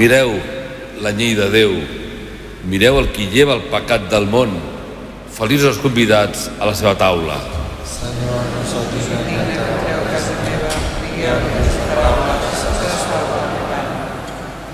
Mireu la llei de Déu, mireu el qui lleva el pecat del món. Feliços els convidats a la seva taula. Senyor, no sóc digne d'entrar a casa meva,